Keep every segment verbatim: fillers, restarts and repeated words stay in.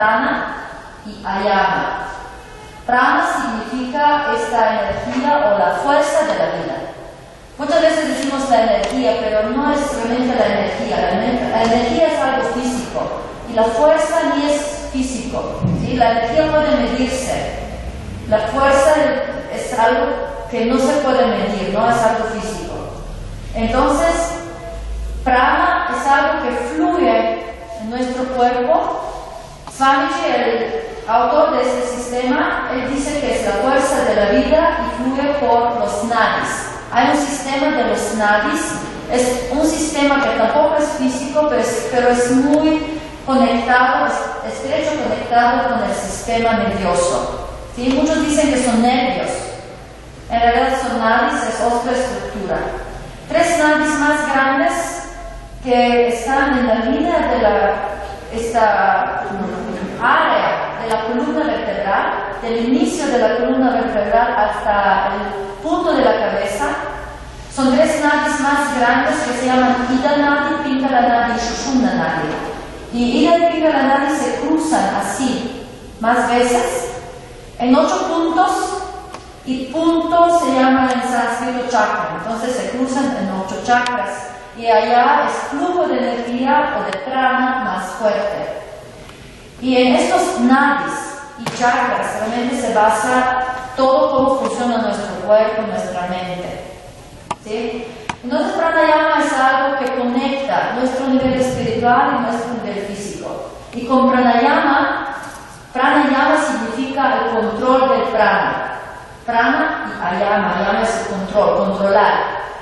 prana y ayama. Prana significa esta energía o la fuerza de la vida. Muchas veces decimos la energía, pero no es realmente la energía. La, ener la energía es algo físico y la fuerza ni es físico, ¿sí? La energía puede medirse. La fuerza es algo que no se puede medir, no es algo físico. Entonces, prana es algo que fluye en nuestro cuerpo. Swamiji, el autor de este sistema, él dice que es la fuerza de la vida y fluye por los nadis. Hay un sistema de los nadis, es un sistema que tampoco es físico, pero es, pero es muy conectado, es estrecho conectado con el sistema nervioso. ¿Sí? Muchos dicen que son nervios, en realidad son nadis, es otra estructura. Tres nadis más grandes que están en la línea de la, esta área de la columna vertebral, del inicio de la columna vertebral hasta el punto de la cabeza. Son tres nadis más grandes que se llaman Ida Nadi, Pingala Nadi y Shushumna Nadi. Y Ida y Pingala Nadi se cruzan así más veces en ocho puntos, y punto se llama en sánscrito chakra. Entonces se cruzan en ocho chakras y allá es flujo de energía o de prana más fuerte. Y en estos nadis y chakras realmente se basa todo cómo funciona nuestro cuerpo, nuestra mente. ¿Sí? Entonces pranayama es algo que conecta nuestro nivel espiritual y nuestro nivel físico. Y con pranayama, pranayama significa el control del prana. Prana y ayama, ayama es el control, controlar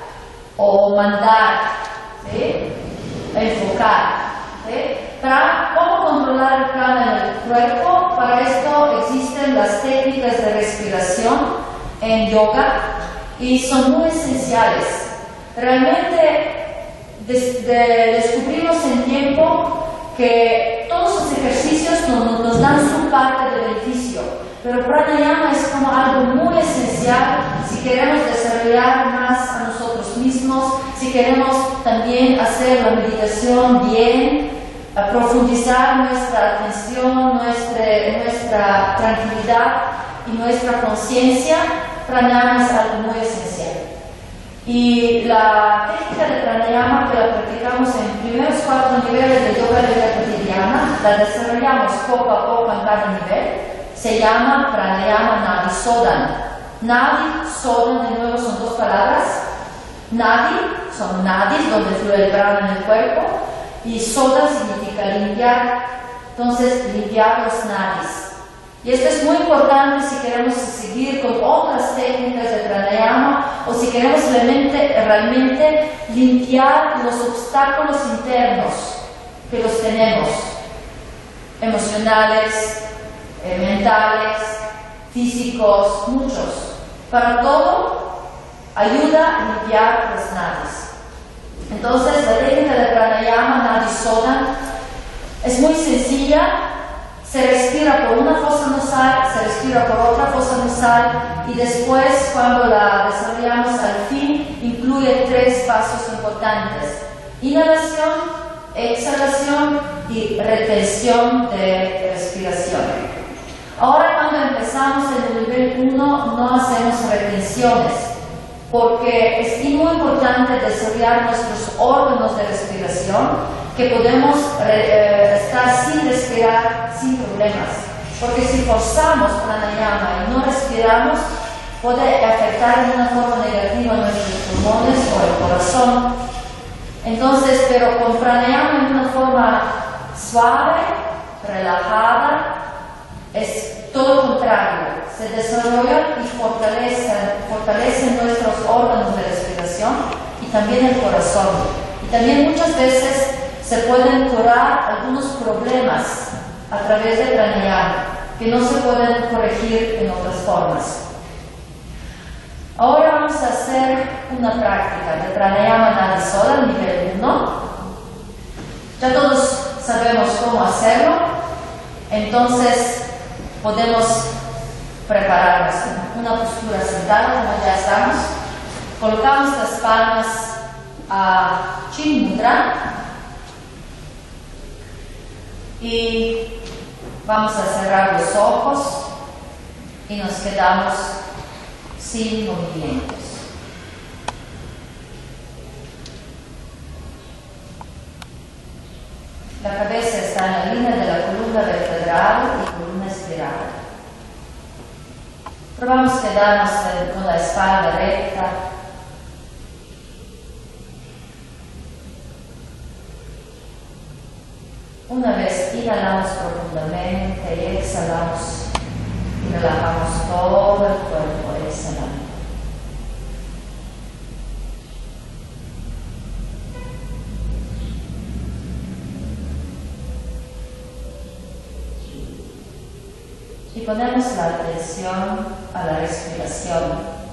o mandar, ¿sí? Enfocar. ¿Sí? Para cómo controlar el prana en el cuerpo, para esto existen las técnicas de respiración en yoga y son muy esenciales. Realmente des de descubrimos en tiempo que todos los ejercicios nos, nos dan su parte de beneficio, pero pranayama es como algo muy esencial si queremos desarrollar más a nosotros mismos, si queremos también hacer la meditación bien, a profundizar nuestra atención, nuestra, nuestra tranquilidad y nuestra conciencia. Pranayama es algo muy esencial. Y la técnica de pranayama que la practicamos en primeros cuatro niveles de yoga de vida cotidiana, la desarrollamos poco a poco en cada nivel, se llama pranayama nadi sodan. Nadi, sodan, de nuevo son dos palabras. Nadi son nadis, donde fluye el prana en el cuerpo. Y soda significa limpiar, entonces limpiar los nadis. Y esto es muy importante si queremos seguir con otras técnicas de pranayama o si queremos realmente, realmente limpiar los obstáculos internos que los tenemos, emocionales, eh, mentales, físicos, muchos. Para todo, ayuda a limpiar los nadis. Entonces, la técnica de pranayama nadi sodan es muy sencilla. Se respira por una fosa nasal, se respira por otra fosa nasal y después, cuando la desarrollamos al fin, incluye tres pasos importantes: inhalación, exhalación y retención de respiración. Ahora, cuando empezamos en el nivel uno, no hacemos retenciones, porque es muy importante desarrollar nuestros órganos de respiración, que podemos eh, estar sin respirar sin problemas. Porque si forzamos pranayama y no respiramos, puede afectar de una forma negativa nuestros pulmones o el corazón. Entonces, pero con pranayama en una forma suave, relajada, es todo lo contrario. Se desarrolla y fortalece, fortalecen nuestros órganos de respiración y también el corazón. Y también muchas veces se pueden curar algunos problemas a través de pranayama que no se pueden corregir en otras formas. Ahora vamos a hacer una práctica de pranayama nadi sodan nivel uno. Ya todos sabemos cómo hacerlo, entonces podemos prepararnos en una postura sentada, como ya estamos. Colocamos las palmas a Chin Mudra y Vamos a cerrar los ojos y nos quedamos sin movimientos. La cabeza está en la línea de la columna vertebral y columna espiral. Probamos a quedarnos con la espalda recta. Una vez inhalamos profundamente y exhalamos y relajamos todo el cuerpo exhalando. Y ponemos la atención a la respiración.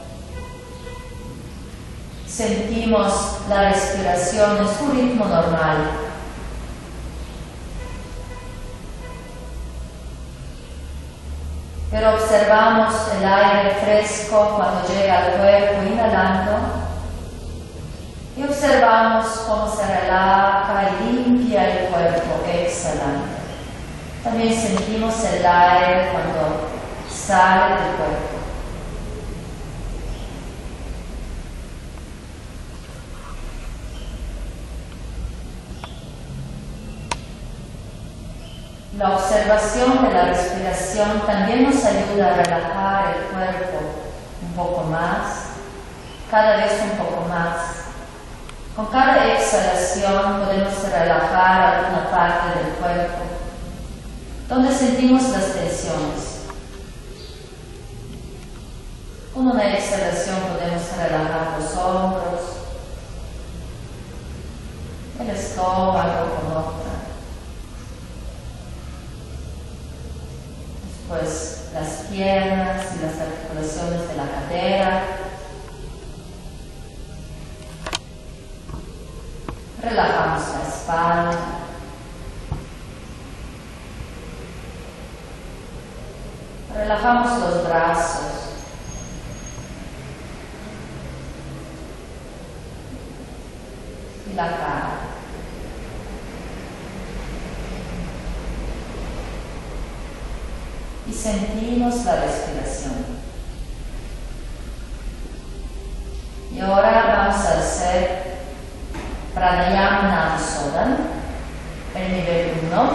Sentimos la respiración en su ritmo normal. Pero observamos el aire fresco cuando llega al cuerpo inhalando y observamos cómo se relaja y limpia el cuerpo exhalando. También sentimos el aire cuando sale del cuerpo. La observación de la respiración también nos ayuda a relajar el cuerpo un poco más, cada vez un poco más. Con cada exhalación podemos relajar alguna parte del cuerpo, donde sentimos las tensiones. Con una exhalación podemos relajar los hombros, el estómago con otra. Después las piernas y las articulaciones de la cadera. Relajamos la espalda. Relajamos los brazos. Y la cara. Y sentimos la respiración. Y ahora vamos a hacer Pranayama Nadisodan, el nivel uno.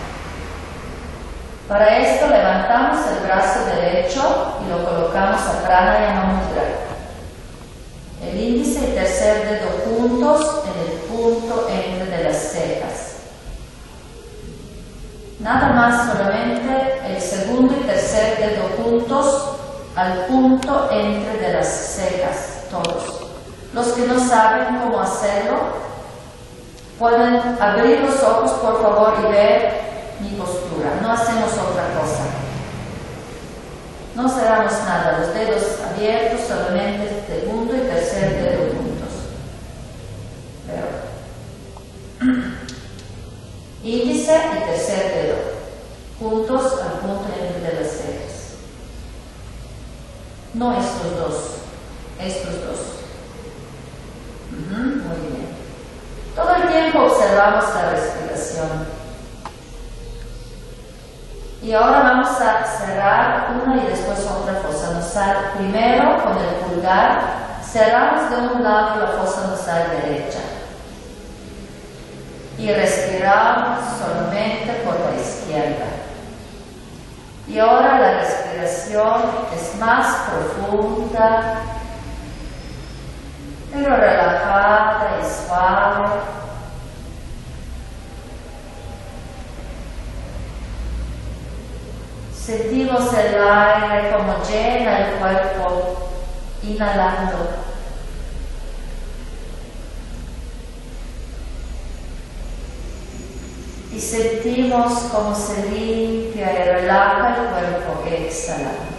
Para esto levantamos el brazo derecho y lo colocamos a Pranayama Mudra. El índice y tercer dedo juntos en el punto entre de las cejas. Nada más, solamente el segundo y tercer dedo juntos al punto entre de las cejas, todos. Los que no saben cómo hacerlo, pueden abrir los ojos por favor y ver mi postura. No hacemos otra cosa. No cerramos nada, los dedos abiertos, solamente el segundo y tercer dedo juntos. Pero índice y tercer dedo juntos al punto entre de las cejas. No estos dos, estos dos. Uh-huh, muy bien. Todo el tiempo observamos la respiración. Y ahora vamos a cerrar una y después otra fosa nasal. Primero con el pulgar cerramos de un lado la fosa nasal derecha. Y respiramos solamente por la izquierda. Y ahora la respiración es más profunda, pero relajada y suave. Sentimos el aire como llena el cuerpo, inhalando. Y sentimos como se limpia y relaja el cuerpo exhalando.